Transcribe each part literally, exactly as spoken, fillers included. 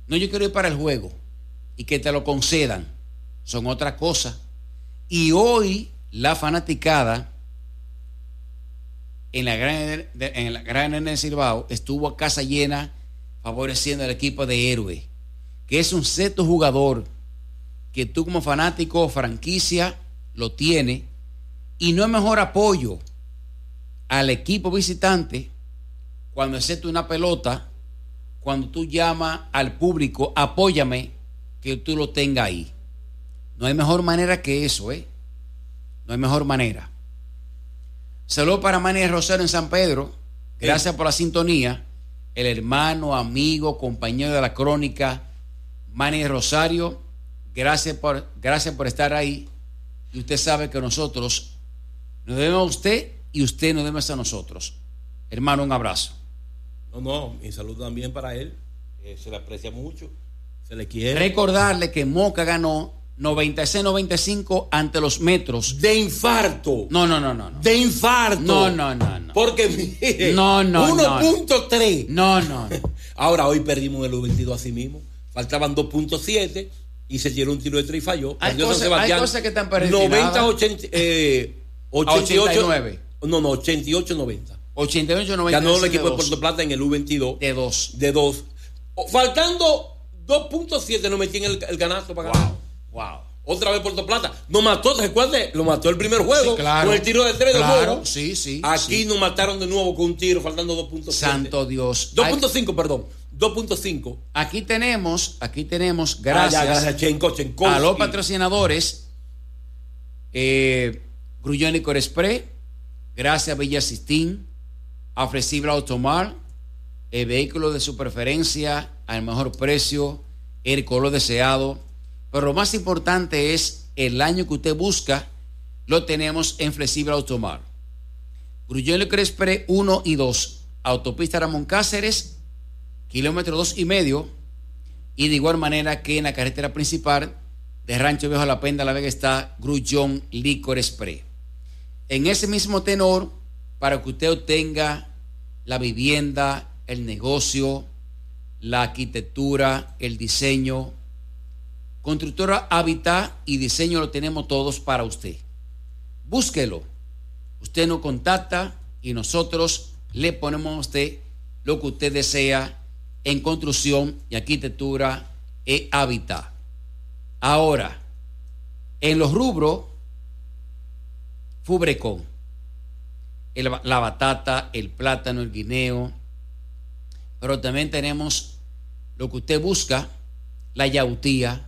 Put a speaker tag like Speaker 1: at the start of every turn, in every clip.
Speaker 1: No, yo quiero ir para el juego y que te lo concedan. Son otra cosa. Y hoy la fanaticada en la gran, en la gran Arena de Cibao estuvo a casa llena favoreciendo al equipo de Héroe, que es un sexto jugador que tú como fanático o franquicia lo tienes, y no es mejor apoyo al equipo visitante cuando acepta una pelota, cuando tú llamas al público, apóyame, que tú lo tengas ahí. No hay mejor manera que eso, ¿eh? No hay mejor manera. Saludos para Manny Rosario en San Pedro. Gracias por la sintonía. El hermano, amigo, compañero de la crónica, Manny Rosario. Gracias por, gracias por estar ahí. Y usted sabe que nosotros nos debemos a usted y usted nos debe a nosotros. Hermano, un abrazo.
Speaker 2: No, no, mi saludo también para él. Eh, se le aprecia mucho. Se le quiere.
Speaker 1: Recordarle que Moca ganó noventa y seis noventa y cinco ante los Metros.
Speaker 2: De infarto.
Speaker 1: No, no, no, no. no.
Speaker 2: De infarto.
Speaker 1: No, no, no, no.
Speaker 2: Porque mire,
Speaker 1: no, no,
Speaker 2: uno punto tres.
Speaker 1: No, no, no.
Speaker 2: Ahora hoy perdimos el U veintidós así mismo. Faltaban dos punto siete y se tiró un tiro de tres y falló.
Speaker 1: Hay, cosas, hay cosas que están perdidas.
Speaker 2: noventa, ochenta, eh, ochenta y ocho,
Speaker 1: ochenta y nueve.
Speaker 2: No, no, ochenta y ocho noventa.
Speaker 1: ochenta y ocho noventa.
Speaker 2: Ganó el equipo de, de Puerto Plata en el U veintidós.
Speaker 1: De dos.
Speaker 2: De dos. Faltando dos punto siete nos metí en el, el ganazo para ganar.
Speaker 1: Wow, wow.
Speaker 2: Otra vez Puerto Plata. Nos mató, ¿se recuerde? Lo mató el primer juego.
Speaker 1: Sí, claro.
Speaker 2: Con el tiro de tres de
Speaker 1: claro,
Speaker 2: nuevo.
Speaker 1: Sí, sí.
Speaker 2: Aquí
Speaker 1: sí.
Speaker 2: nos mataron de nuevo con un tiro, faltando dos punto siete.
Speaker 1: Santo Dios.
Speaker 2: dos punto cinco, perdón. dos punto cinco.
Speaker 1: Aquí tenemos, aquí tenemos, gracias,
Speaker 2: ah, ya, gracias Chenko, Chenko,
Speaker 1: a los patrocinadores, eh, Grullón Licor Express, gracias a Villa Sistín, a Flexible Automar, el vehículo de su preferencia al mejor precio, el color deseado. Pero lo más importante es el año que usted busca, lo tenemos en Flexible Automar. Grullón Licor Express uno y dos, autopista Ramón Cáceres, kilómetro dos y medio, y de igual manera que en la carretera principal de Rancho Viejo a La Penda La Vega está Grullón Licor Express. En ese mismo tenor, para que usted obtenga la vivienda, el negocio, la arquitectura, el diseño, Constructora Habitat y diseño lo tenemos todos para usted. Búsquelo. Usted nos contacta y nosotros le ponemos a usted lo que usted desea en construcción y arquitectura e hábitat. Ahora, en los rubros, Fubrecon, el, la batata, el plátano, el guineo, pero también tenemos lo que usted busca, la yautía,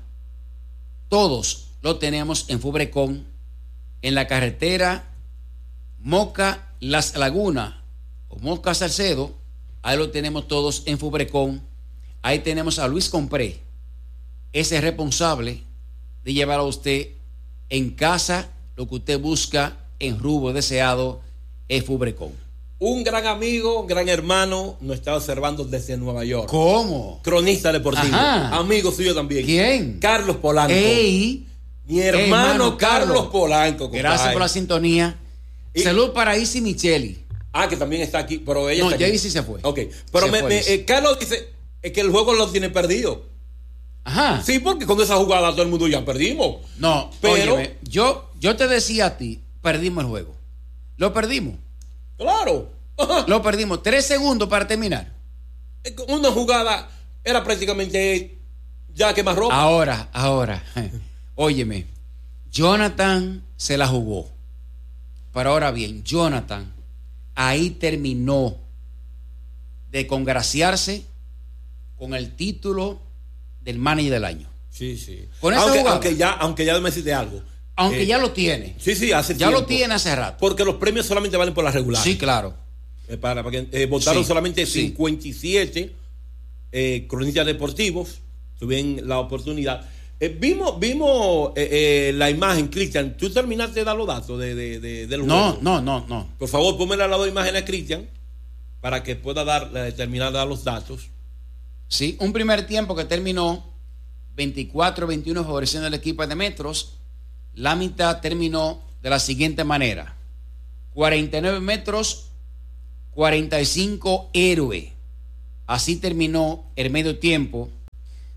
Speaker 1: todos lo tenemos en Fubrecon, en la carretera Moca Las Lagunas o Moca Salcedo. Ahí lo tenemos todos en Fubrecon. Ahí tenemos a Luis Compré, ese responsable de llevar a usted en casa lo que usted busca en rubro deseado es Fubrecon.
Speaker 2: Un gran amigo, gran hermano, nos está observando desde Nueva York.
Speaker 1: ¿Cómo?
Speaker 2: Cronista deportivo.
Speaker 1: Ajá.
Speaker 2: Amigo suyo también.
Speaker 1: ¿Quién?
Speaker 2: Carlos Polanco.
Speaker 1: Ey,
Speaker 2: Mi hermano,
Speaker 1: Ey, hermano
Speaker 2: Carlos,
Speaker 1: Carlos
Speaker 2: Polanco. Compadre.
Speaker 1: Gracias por la sintonía.
Speaker 2: Y,
Speaker 1: Salud para Isi Micheli.
Speaker 2: Ah, que también está aquí, pero ella
Speaker 1: No,
Speaker 2: está
Speaker 1: ya
Speaker 2: aquí.
Speaker 1: Isi se fue.
Speaker 2: Ok, pero
Speaker 1: Se
Speaker 2: me,
Speaker 1: fue,
Speaker 2: me,
Speaker 1: Isi.
Speaker 2: eh, Carlos dice eh, que el juego lo tiene perdido.
Speaker 1: Ajá.
Speaker 2: Sí, porque con esa jugada todo el mundo ya perdimos.
Speaker 1: No,
Speaker 2: pero
Speaker 1: óyeme, yo, yo te decía a ti, perdimos el juego. Lo perdimos.
Speaker 2: Claro.
Speaker 1: Lo perdimos. Tres segundos para terminar.
Speaker 2: Una jugada era prácticamente ya que más ropa.
Speaker 1: Ahora, ahora. Óyeme, Jonathan se la jugó. Pero ahora bien, Jonathan ahí terminó de congraciarse con el título del manager del año.
Speaker 2: Sí, sí.
Speaker 1: Con esa
Speaker 2: aunque,
Speaker 1: jugada,
Speaker 2: aunque ya, aunque ya me deciste algo.
Speaker 1: aunque
Speaker 2: eh,
Speaker 1: ya lo tiene.
Speaker 2: Sí, sí, hace
Speaker 1: Ya
Speaker 2: tiempo.
Speaker 1: lo tiene hace rato.
Speaker 2: Porque los premios solamente valen por la regular.
Speaker 1: Sí, claro.
Speaker 2: Eh, para, para que, eh, votaron
Speaker 1: Sí,
Speaker 2: solamente
Speaker 1: sí.
Speaker 2: cincuenta y siete eh, cronistas deportivos. Tuvieron la oportunidad. Eh, vimos vimos eh, eh, la imagen, Cristian. ¿Tú terminaste de dar los datos de, de, de, del
Speaker 1: No,
Speaker 2: juego?
Speaker 1: no, no, no.
Speaker 2: Por favor, ponme las dos imágenes a Cristian para que pueda dar, eh, terminar de dar los datos.
Speaker 1: Sí, un primer tiempo que terminó veinticuatro veintiuno favoreciendo al equipo de Metros. La mitad terminó de la siguiente manera: cuarenta y nueve Metros, cuarenta y cinco Héroe. Así terminó el medio tiempo.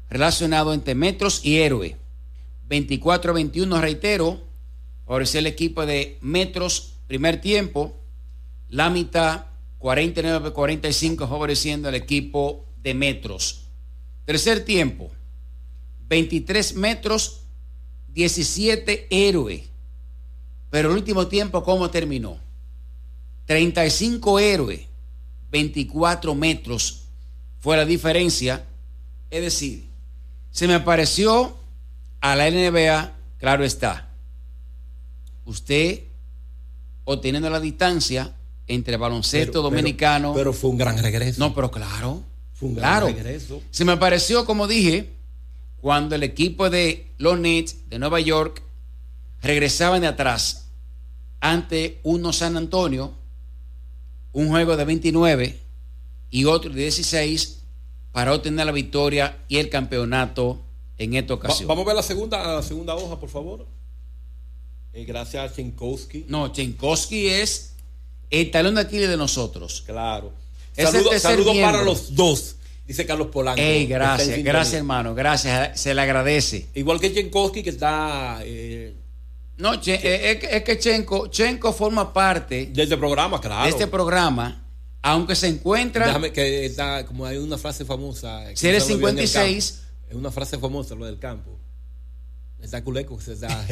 Speaker 1: relacionado entre Metros y Héroe. veinticuatro a veintiuno, reitero, favoreció el equipo de Metros primer tiempo. La mitad, cuarenta y nueve a cuarenta y cinco, favoreciendo al equipo de Metros. Tercer tiempo, veintitrés Metros, diecisiete Héroe. Pero el último tiempo, ¿cómo terminó? treinta y cinco Héroe, veinticuatro Metros fue la diferencia. Es decir, se me pareció a la N B A, claro está, usted obteniendo la distancia entre baloncesto
Speaker 2: pero,
Speaker 1: dominicano.
Speaker 2: Pero, pero fue un gran regreso.
Speaker 1: No, pero claro.
Speaker 2: Fue un gran
Speaker 1: claro.
Speaker 2: regreso.
Speaker 1: Se me pareció, como dije, cuando el equipo de los Nets de Nueva York regresaban de atrás ante uno San Antonio, un juego de veintinueve y otro de dieciséis, para obtener la victoria y el campeonato en esta ocasión.
Speaker 2: Va, vamos a ver la segunda, la segunda hoja, por favor. Eh, gracias a Chenkowski.
Speaker 1: No, Chenkowski es el talón de Aquiles de nosotros.
Speaker 2: Claro.
Speaker 1: Es
Speaker 2: Saludos saludo para
Speaker 1: miembro.
Speaker 2: los dos, dice Carlos Polanco.
Speaker 1: Ey, gracias, gracias, hermano. Gracias, se le agradece.
Speaker 2: Igual que Chenkowski, que está. Eh,
Speaker 1: no, che, eh, es, que, es que Chenko, Chenko forma parte
Speaker 2: de este programa, claro.
Speaker 1: De este programa, aunque se encuentra.
Speaker 2: Déjame que está, como hay una frase famosa.
Speaker 1: Si eres cincuenta y seis.
Speaker 2: Es una frase famosa, lo del campo. Está culeco, se está.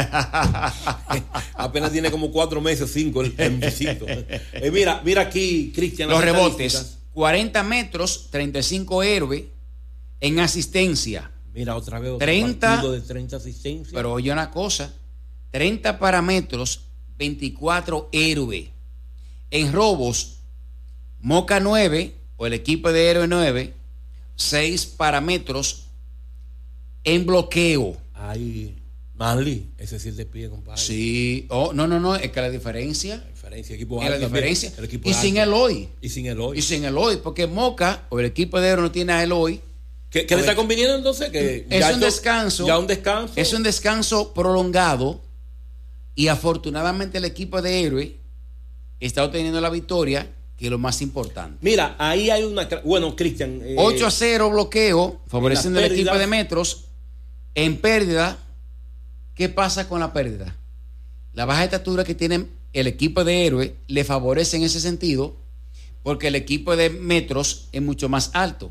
Speaker 2: Apenas tiene como cuatro meses, cinco, el, el visito. Eh, mira, mira aquí, Cristian.
Speaker 1: Los rebotes: cuarenta metros, treinta y cinco Héroe. En asistencia.
Speaker 2: Mira, otra vez. Otro
Speaker 1: treinta.
Speaker 2: De treinta asistencias.
Speaker 1: Pero oye una cosa: treinta parámetros, veinticuatro Héroe. En robos, Moca nueve, o el equipo de Héroe nueve, seis parámetros. En bloqueo.
Speaker 2: Ay, Manly, ese sí es de pie, compadre.
Speaker 1: Sí, oh, no, no, no, es que la diferencia.
Speaker 2: La diferencia, equipo
Speaker 1: es la
Speaker 2: alto
Speaker 1: diferencia.
Speaker 2: También, el equipo
Speaker 1: y
Speaker 2: alto.
Speaker 1: sin Eloy.
Speaker 2: Y sin Eloy.
Speaker 1: Y sin Eloy, porque Moca, o el equipo de Héroe no tiene a Eloy.
Speaker 2: ¿Qué, qué le está conviniendo entonces? Que
Speaker 1: es
Speaker 2: ya
Speaker 1: un
Speaker 2: esto,
Speaker 1: descanso.
Speaker 2: Ya un descanso.
Speaker 1: Es un descanso prolongado. Y afortunadamente el equipo de Héroe está obteniendo la victoria, que es lo más importante.
Speaker 2: Mira, ahí hay una. Bueno, Cristian. Eh,
Speaker 1: ocho a cero bloqueo, favoreciendo al equipo de Metros. En pérdida, ¿qué pasa con la pérdida? La baja estatura que tiene el equipo de Héroe le favorece en ese sentido, porque el equipo de Metros es mucho más alto.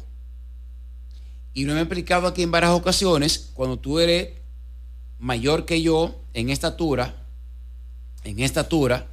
Speaker 1: Y lo he explicado aquí en varias ocasiones: cuando tú eres mayor que yo en estatura, en estatura,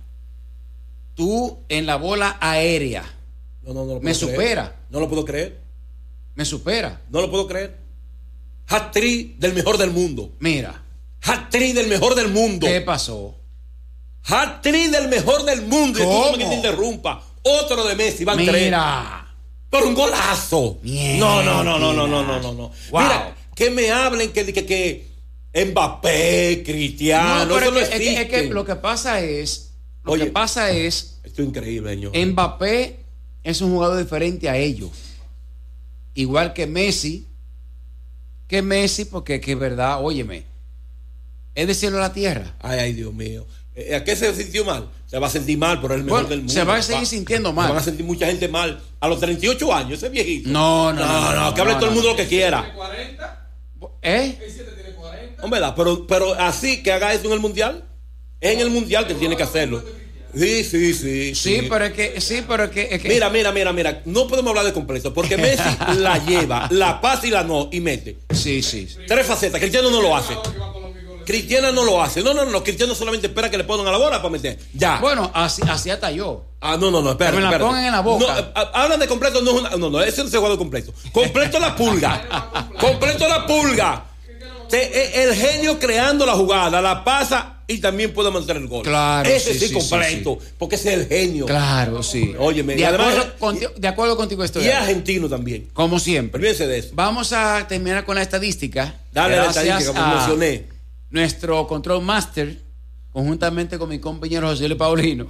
Speaker 1: tú en la bola aérea
Speaker 2: no, no, no lo
Speaker 1: me
Speaker 2: puedo
Speaker 1: supera.
Speaker 2: Creer. No lo puedo creer.
Speaker 1: Me supera.
Speaker 2: No lo puedo creer. Hat-trick del mejor del mundo.
Speaker 1: Mira.
Speaker 2: Hat-trick del mejor del mundo.
Speaker 1: ¿Qué pasó?
Speaker 2: Hat-trick del mejor del mundo.
Speaker 1: ¿Cómo?
Speaker 2: Y tú que te interrumpa. Otro de Messi, van
Speaker 1: Mira.
Speaker 2: tres. Pero un golazo.
Speaker 1: Mierda.
Speaker 2: No, no, no, no, no, no, no, no, no.
Speaker 1: Wow.
Speaker 2: Mira, que me hablen que, que, que Mbappé, Cristiano,
Speaker 1: no, pero
Speaker 2: eso no
Speaker 1: es, que,
Speaker 2: existe.
Speaker 1: es, que, es que lo que pasa es, lo
Speaker 2: Oye,
Speaker 1: que pasa es,
Speaker 2: esto es increíble, señor.
Speaker 1: Mbappé es un jugador diferente a ellos. Igual que Messi, que Messi, porque que es verdad, óyeme, es de cielo a la tierra.
Speaker 2: Ay, ay, Dios mío. ¿A qué se sintió mal? Se va a sentir mal, pero es el mejor
Speaker 1: Bueno,
Speaker 2: del mundo.
Speaker 1: se va a seguir
Speaker 2: papá.
Speaker 1: sintiendo mal.
Speaker 2: Se van a sentir mucha gente mal. A los treinta y ocho años, ese viejito.
Speaker 1: No, no,
Speaker 2: No,
Speaker 1: no.
Speaker 2: no,
Speaker 1: no,
Speaker 2: que hable
Speaker 1: no,
Speaker 2: todo el
Speaker 1: no.
Speaker 2: mundo lo que quiera.
Speaker 1: ¿Eh?
Speaker 2: Hombre, ¿verdad? Pero, pero así que haga eso en el mundial. Es en el mundial que tiene que hacerlo. Sí, sí, sí.
Speaker 1: Sí, pero es que, sí, pero es que, es que
Speaker 2: Mira, mira, mira, mira. No podemos hablar de completo. Porque Messi la lleva, la pasa y la no, y mete.
Speaker 1: Sí, sí.
Speaker 2: Tres facetas. Cristiano no lo hace. Cristiano no lo hace. No, no, no. Cristiano solamente espera que le pongan a la bola para meter. Ya.
Speaker 1: Bueno, así, así hasta yo.
Speaker 2: Ah, no, no, no, espérate.
Speaker 1: Que me la
Speaker 2: espérate.
Speaker 1: pongan en la boca.
Speaker 2: No, eh, hablan de completo, no es una. No, no, ese no es el jugador completo. Completo la pulga. Completo la pulga. Te- el genio creando la jugada, la pasa y también puede mantener el gol.
Speaker 1: Claro,
Speaker 2: ese
Speaker 1: sí,
Speaker 2: sí,
Speaker 1: sí,
Speaker 2: completo,
Speaker 1: sí, sí.
Speaker 2: porque ese es el genio.
Speaker 1: Claro, sí.
Speaker 2: Óyeme,
Speaker 1: de,
Speaker 2: y además-
Speaker 1: acuerdo contigo, de acuerdo contigo estoy.
Speaker 2: Y es argentino también.
Speaker 1: Como siempre.
Speaker 2: Olvídense de eso.
Speaker 1: Vamos a terminar con la estadística.
Speaker 2: Dale la
Speaker 1: Gracias
Speaker 2: estadística, como
Speaker 1: a
Speaker 2: mencioné.
Speaker 1: nuestro control master, conjuntamente con mi compañero José Luis Paulino.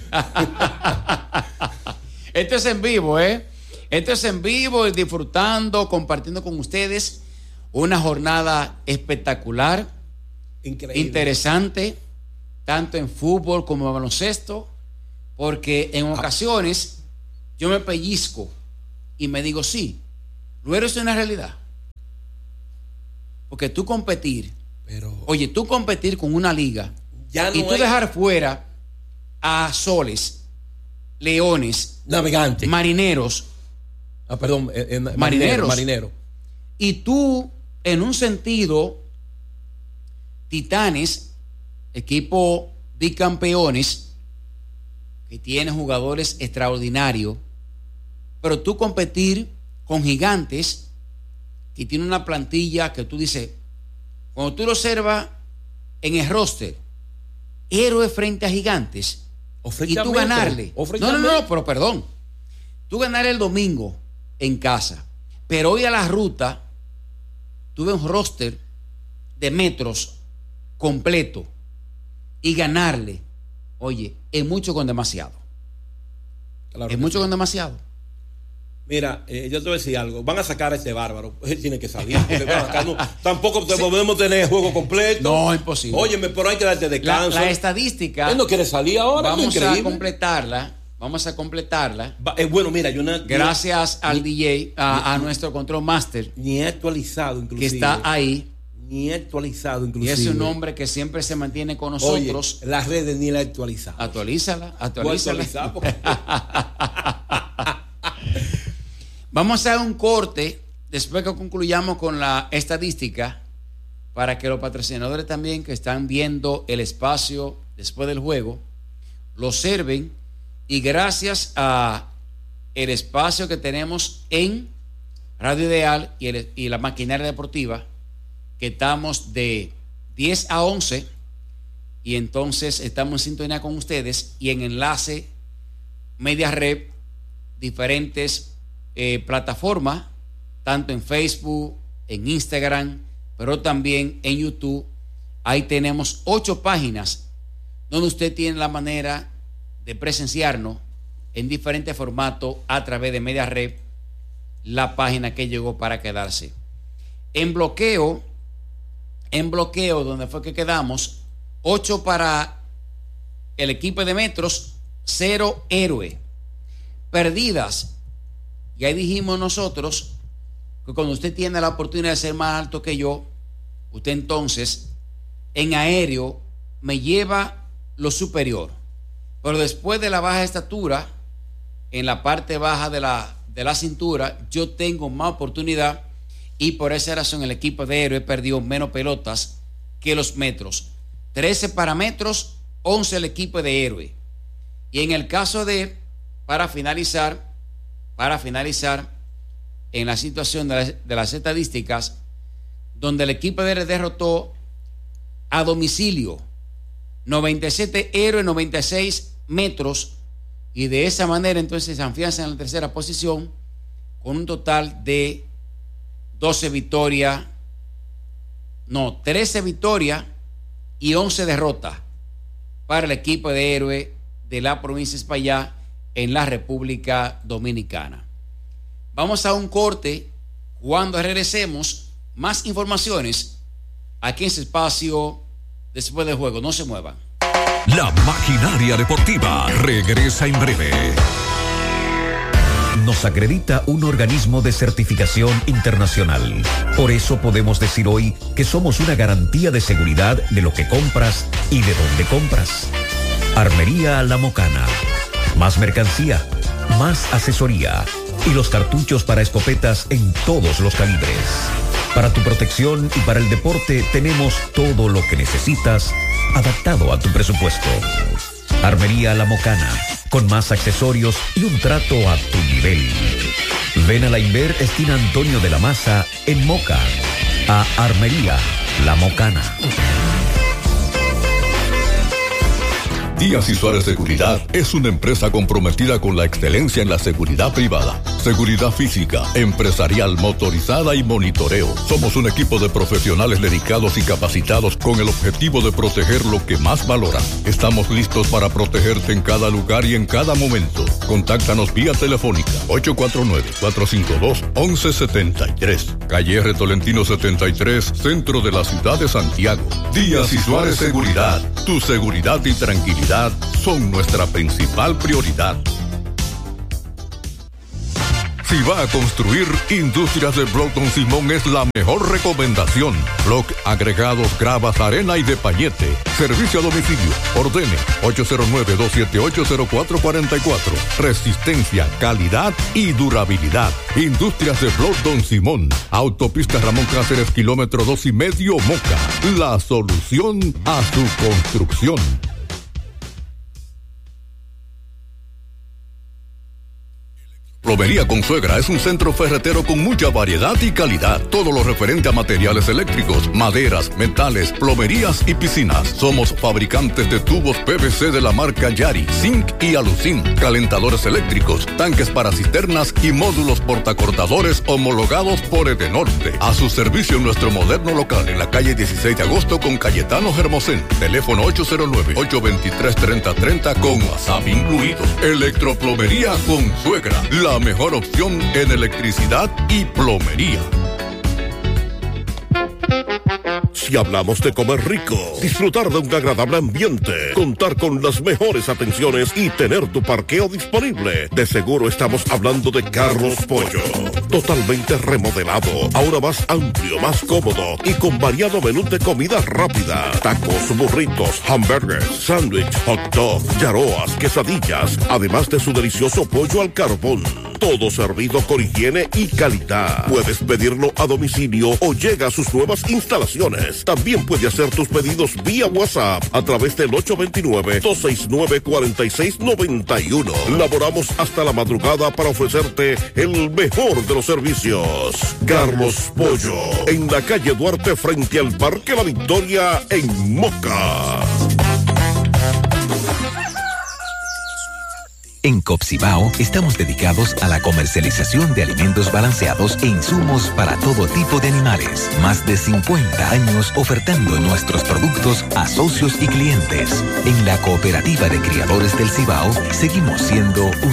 Speaker 1: Esto es en vivo, ¿eh? Esto es en vivo, disfrutando, compartiendo con ustedes una jornada espectacular,
Speaker 2: Increíble.
Speaker 1: interesante, tanto en fútbol como en baloncesto, porque en ocasiones yo me pellizco y me digo, sí, lo eres una realidad. Porque tú competir,
Speaker 2: Pero,
Speaker 1: oye, tú competir con una liga
Speaker 2: ya no
Speaker 1: y tú
Speaker 2: hay...
Speaker 1: dejar fuera a Soles, Leones,
Speaker 2: Navegantes.
Speaker 1: Marineros,
Speaker 2: ah, perdón, eh, eh,
Speaker 1: marineros,
Speaker 2: marinero, marinero.
Speaker 1: Y tú, en un sentido, Titanes, equipo bicampeones, que tiene jugadores extraordinarios, pero tú competir con Gigantes, que tiene una plantilla que tú dices, cuando tú lo observas en el roster, héroe frente a Gigantes,
Speaker 2: Ofrece
Speaker 1: y tú
Speaker 2: metro,
Speaker 1: ganarle. No, no, no, pero perdón. Tú ganar el domingo en casa, pero hoy a la ruta tuve un roster de metros completo y ganarle, oye, es mucho con demasiado.
Speaker 2: Claro
Speaker 1: es mucho sí. con demasiado.
Speaker 2: Mira, eh, yo te voy a decir algo. Van a sacar a este bárbaro. Él tiene que salir. Acá no, tampoco sí. podemos tener juego completo.
Speaker 1: No, imposible.
Speaker 2: Óyeme, pero hay que darte descanso.
Speaker 1: La, la estadística.
Speaker 2: Él no quiere salir ahora.
Speaker 1: Vamos
Speaker 2: es
Speaker 1: a completarla. Vamos a completarla.
Speaker 2: Va, eh, bueno, mira, yo no,
Speaker 1: gracias
Speaker 2: ni,
Speaker 1: al D J, a, a nuestro control master.
Speaker 2: Ni he actualizado, inclusive.
Speaker 1: Que está ahí.
Speaker 2: Ni he actualizado, inclusive.
Speaker 1: Y es un hombre que siempre se mantiene con nosotros.
Speaker 2: Oye, las redes ni la he actualizado.
Speaker 1: Actualízala, actualízala. Vamos a hacer un corte después que concluyamos con la estadística para que los patrocinadores también que están viendo el espacio después del juego lo observen, y gracias a el espacio que tenemos en Radio Ideal y, el, y la maquinaria deportiva, que estamos de diez a once, y entonces estamos en sintonía con ustedes y en enlace Media Red, diferentes Eh, plataforma, tanto en Facebook, en Instagram, pero también en YouTube. Ahí tenemos ocho páginas donde usted tiene la manera de presenciarnos en diferentes formatos a través de Media Red, la página que llegó para quedarse. En bloqueo, en bloqueo, donde fue que quedamos, ocho para el equipo de metros, cero héroe. Perdidas, y ahí dijimos nosotros que cuando usted tiene la oportunidad de ser más alto que yo, usted entonces en aéreo me lleva lo superior. Pero después de la baja estatura, en la parte baja de la, de la cintura, yo tengo más oportunidad, y por esa razón el equipo de héroe perdió menos pelotas que los metros. trece para metros, once el equipo de héroe. Y en el caso de, para finalizar, Para finalizar, en la situación de las, de las estadísticas, donde el equipo de derrotó a domicilio noventa y siete héroes, noventa y seis metros, y de esa manera entonces se afianza en la tercera posición con un total de doce victorias, no, trece victorias y once derrotas para el equipo de héroes de la provincia de Espaillá, en la República Dominicana. Vamos a un corte. Cuando regresemos, más informaciones aquí en este espacio después del juego. No se muevan.
Speaker 3: La maquinaria deportiva regresa en breve. Nos acredita un organismo de certificación internacional. Por eso podemos decir hoy que somos una garantía de seguridad de lo que compras y de dónde compras. Armería La Mocana. Más mercancía, más asesoría y los cartuchos para escopetas en todos los calibres. Para tu protección y para el deporte tenemos todo lo que necesitas adaptado a tu presupuesto. Armería La Mocana, con más accesorios y un trato a tu nivel. Ven a la Inver esquina Antonio de la Maza en Moca, a Armería La Mocana.
Speaker 4: Díaz y Suárez Seguridad es una empresa comprometida con la excelencia en la seguridad privada, seguridad física, empresarial, motorizada y monitoreo. Somos un equipo de profesionales dedicados y capacitados con el objetivo de proteger lo que más valoran. Estamos listos para protegerte en cada lugar y en cada momento. Contáctanos vía telefónica ocho cuatro nueve, cuatro cinco dos, once setenta y tres. Calle R. Tolentino setenta y tres, centro de la ciudad de Santiago. Díaz y Suárez Seguridad. Tu seguridad y tranquilidad son nuestra principal prioridad. Si va a construir, Industrias de Broughton Simón es la mejor mejor recomendación. Block agregados, gravas, arena y de pañete. Servicio a domicilio. Ordene ocho cero nueve, dos siete ocho, cero cuatro cuatro cuatro. Resistencia, calidad y durabilidad. Industrias de Block Don Simón. Autopista Ramón Cáceres, kilómetro dos y medio, Moca. La solución a su construcción. Plomería Consuegra es un centro ferretero con mucha variedad y calidad. Todo lo referente a materiales eléctricos, maderas, metales, plomerías y piscinas. Somos fabricantes de tubos P V C de la marca Yari, Zinc y Alucin, calentadores eléctricos, tanques para cisternas y módulos portacortadores homologados por Edenorte. A su servicio en nuestro moderno local en la calle dieciséis de agosto con Cayetano Hermosén. Teléfono ocho cero nueve, ocho dos tres, tres cero tres cero con WhatsApp incluido. Electroplomería Consuegra. La mejor opción en electricidad y plomería.
Speaker 5: Si hablamos de comer rico, disfrutar de un agradable ambiente, contar con las mejores atenciones y tener tu parqueo disponible, de seguro estamos hablando de Carlos Pollo. Totalmente remodelado, ahora más amplio, más cómodo y con variado menú de comida rápida. Tacos, burritos, hamburgers, sándwich, hot dog, yaroas, quesadillas, además de su delicioso pollo al carbón. Todo servido con higiene y calidad. Puedes pedirlo a domicilio o llega a sus nuevas instalaciones. También puede hacer tus pedidos vía WhatsApp a través del ocho dos nueve, dos seis nueve, cuatro seis nueve uno. Laboramos hasta la madrugada para ofrecerte el mejor de los servicios. Carlos Pollo, en la calle Duarte frente al Parque La Victoria en Moca.
Speaker 6: En Copcibao estamos dedicados a la comercialización de alimentos balanceados e insumos para todo tipo de animales. Más de cincuenta años ofertando nuestros productos a socios y clientes. En la Cooperativa de Criadores del Cibao seguimos siendo un